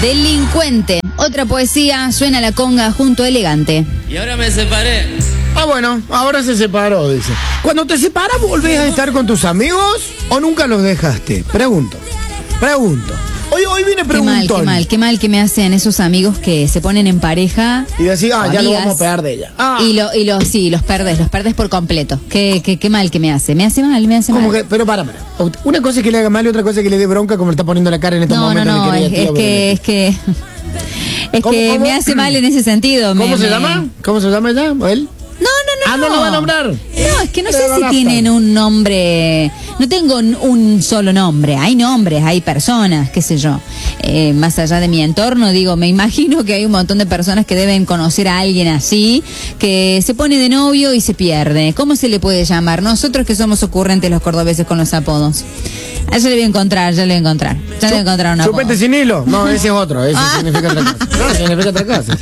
Delincuente. Otra poesía, suena la conga junto a Elegante. Y ahora me separé. Ah, bueno, ahora se separó, dice. Cuando te separas, ¿volvés a estar con tus amigos o nunca los dejaste? Pregunto. Hoy viene preguntón. Qué mal que me hacen esos amigos que se ponen en pareja. Y decís, ya amigas, lo vamos a pegar de ella. Los perdés por completo. Qué mal que me hace. Me hace mal. Pero para. Una cosa es que le haga mal y otra cosa es que le dé bronca como le está poniendo la cara en estos momentos. No, es que me hace mal en ese sentido. ¿Cómo se llama? ¿Cómo se llama ella? ¿O él? No. ¿No lo va a nombrar? No, es que no sé si tienen un nombre. No tengo un solo nombre. Hay nombres, hay personas, qué sé yo. Más allá de mi entorno, digo, me imagino que hay un montón de personas que deben conocer a alguien así, que se pone de novio y se pierde. ¿Cómo se le puede llamar? Nosotros que somos ocurrentes los cordobeses con los apodos. Ya le voy a encontrar. Ya le voy a encontrar un apodo. Chupete sin hilo. No, ese es otro. Ese significa otra cosa. No, significa otra cosa.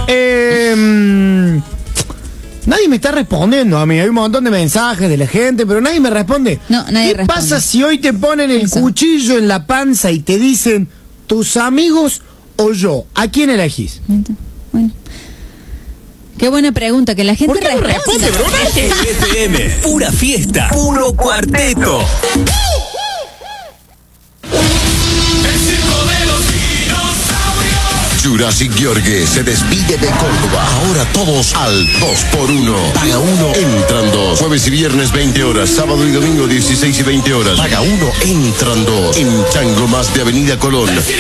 Nadie me está respondiendo a mí. Hay un montón de mensajes de la gente, pero nadie me responde. No, nadie responde. ¿Qué pasa si hoy te ponen el cuchillo en la panza y te dicen tus amigos o yo? ¿A quién elegís? Bueno. Qué buena pregunta, que la gente ¿Por qué no responde, bro? FM, pura fiesta, puro cuarteto. Jurassic Gheorghe se despide de Córdoba. Ahora todos al 2x1. Paga 1, entran 2. Jueves y viernes 20 horas. Sábado y domingo 16 y 20 horas. Paga 1, entran 2. En Chango Más de Avenida Colón.